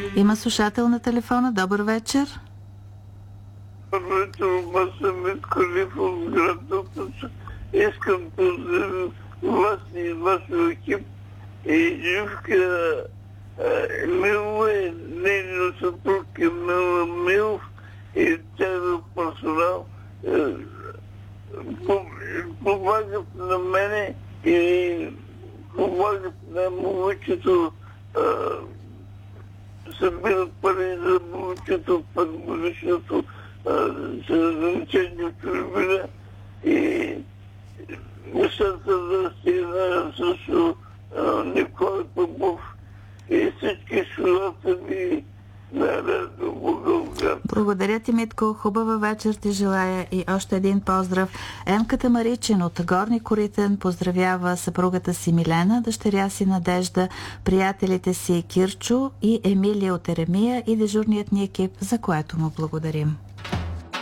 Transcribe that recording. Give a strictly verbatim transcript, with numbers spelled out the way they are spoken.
Има слушател на телефона. Добър вечер. Добър вечер, аз съм Митко Лев от град Добруджа. Искам да поздравя вас и вашия екип и Живка Милова и нейния съпруг Мила Милов и целият персонал. Помагат на мене и помагат на момичето, събират пари за момичето, първогодишното за лечение в чужбина и мисълта да стигна също Николай Попов и всички слушатели на Радио Благоевград. Благодаря ти, Митко. Хубава вечер ти желая и още един поздрав. Емката Маричин от Горни Коритен поздравява съпругата си Милена, дъщеря си Надежда, приятелите си Кирчо и Емилия от Еремия и дежурният ни екип, за което му благодарим.